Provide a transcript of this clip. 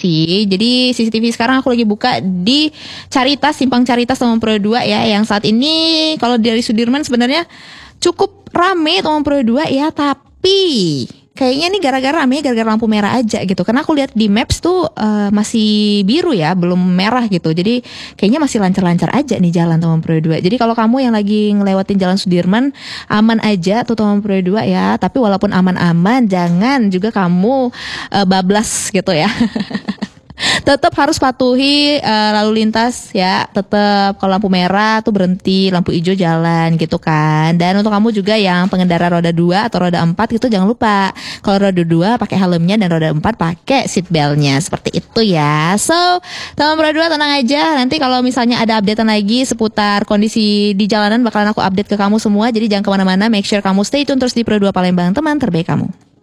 CCTV. Jadi CCTV sekarang aku lagi buka di Caritas, Simpang Caritas Taman Pro 2 ya. Yang saat ini kalau dari Sudirman sebenarnya cukup rame Taman Pro 2 ya, tapi kayaknya nih gara-gara lampu merah aja gitu. Karena aku lihat di Maps tuh masih biru ya, belum merah gitu. Jadi kayaknya masih lancar-lancar aja nih jalan Taman Pro 2. Jadi kalau kamu yang lagi ngelewatin Jalan Sudirman, aman aja tuh Taman Pro 2 ya. Tapi walaupun aman-aman, jangan juga kamu bablas gitu ya. Tetap harus patuhi lalu lintas ya. Tetap kalau lampu merah tuh berhenti, lampu hijau jalan gitu kan. Dan untuk kamu juga yang pengendara roda 2 atau roda 4 gitu, jangan lupa kalau roda 2 pakai helmnya dan roda 4 pakai seat beltnya. Seperti itu ya. So, Taman Pro 2 tenang aja. Nanti kalau misalnya ada updatean lagi seputar kondisi di jalanan, bakalan aku update ke kamu semua. Jadi jangan kemana-mana. Make sure kamu stay tune terus di Pro 2 Palembang, teman terbaik kamu.